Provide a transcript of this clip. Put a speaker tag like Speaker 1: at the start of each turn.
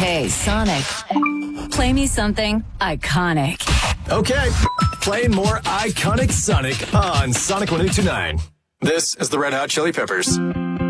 Speaker 1: Hey, Sonic. Play me something iconic.
Speaker 2: Okay, playing more iconic Sonic on Sonic 102.9. This is the Red Hot Chili Peppers.